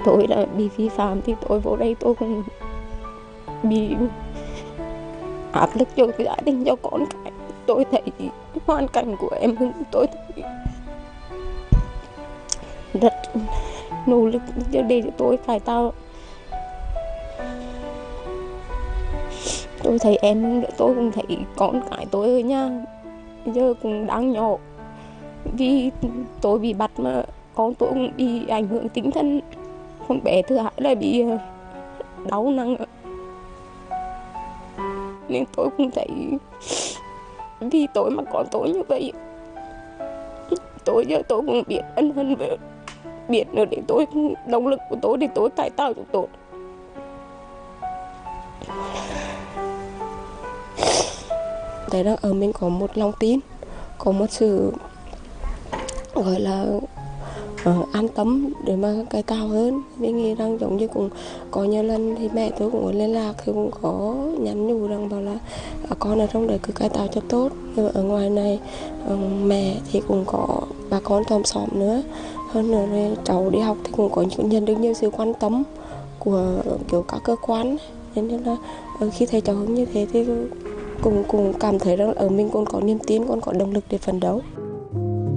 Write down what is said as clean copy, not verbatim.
tôi đã bị vi phạm thì tôi vô đây tôi cũng bị áp lực cho gia đình cho con cái. Tôi thấy hoàn cảnh của em Hưng, tôi thấy rất nỗ lực để cho tôi cải tạo. Tôi thấy em, tôi cũng thấy con cái tôi ở nhà giờ cũng đang nhỏ, vì tôi bị bắt mà con tôi cũng bị ảnh hưởng tinh thần. Con bé thứ hai là bị đau nặng, nên tôi cũng thấy vì tôi mà con tôi như vậy, tôi giờ tôi cũng biết ân hận, với biết nữa để tôi động lực của tôi để tôi cải tạo cho tốt. Thế đó, ở mình có một lòng tin, có một sự gọi là an tâm để mà cải tạo hơn. Mình nghĩ rằng giống như cũng có nhiều lần thì mẹ tôi cũng có liên lạc thì cũng có nhắn nhủ rằng bảo là con ở trong đấy cứ cải tạo cho tốt. Nhưng mà ở ngoài này mẹ thì cũng có bà con chòm xóm nữa, hơn nữa rồi cháu đi học thì cũng có nhận được nhiều sự quan tâm của kiểu các cơ quan, nên là khi thấy cháu như thế thì cũng cảm thấy rằng ở mình còn có niềm tin, còn có động lực để phấn đấu.